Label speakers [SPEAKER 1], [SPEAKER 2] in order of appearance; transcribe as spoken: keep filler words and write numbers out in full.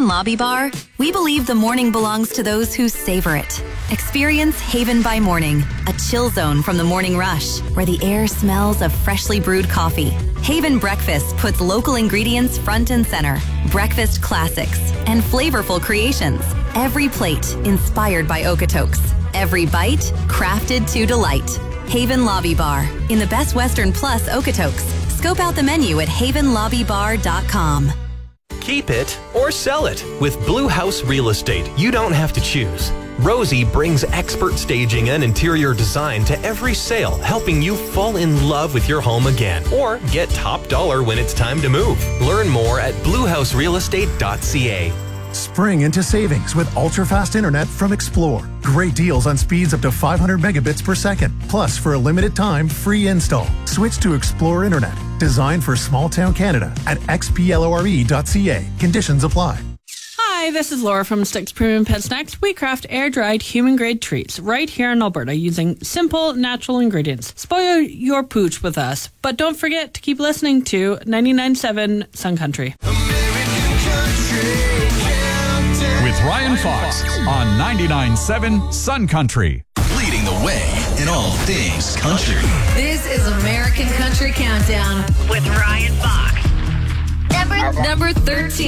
[SPEAKER 1] Haven Lobby Bar, we believe the morning belongs to those who savor it. Experience Haven by Morning, a chill zone from the morning rush, where the air smells of freshly brewed coffee. Haven Breakfast puts local ingredients front and center, breakfast classics, and flavorful creations. Every plate inspired by Okotoks. Every bite crafted to delight. Haven Lobby Bar, in the Best Western Plus Okotoks. Scope out the menu at haven lobby bar dot com.
[SPEAKER 2] Keep it or sell it. With Blue House Real Estate, you don't have to choose. Rosie brings expert staging and interior design to every sale, helping you fall in love with your home again or get top dollar when it's time to move. Learn more at blue house real estate dot c a.
[SPEAKER 3] Spring into savings with ultra-fast internet from Explore. Great deals on speeds up to five hundred megabits per second. Plus, for a limited time, free install. Switch to Explore Internet, designed for small-town Canada at x p lore dot c a. Conditions apply.
[SPEAKER 4] Hi, this is Laura from Sticks Premium Pet Snacks. We craft air-dried, human-grade treats right here in Alberta using simple, natural ingredients. Spoil your pooch with us, but don't forget to keep listening to ninety-nine point seven Sun Country.
[SPEAKER 5] With Ryan Fox on ninety-nine point seven Sun Country.
[SPEAKER 6] Leading the way in all things country.
[SPEAKER 7] This is American Country Countdown
[SPEAKER 8] with Ryan Fox.
[SPEAKER 7] Number, number thirteen.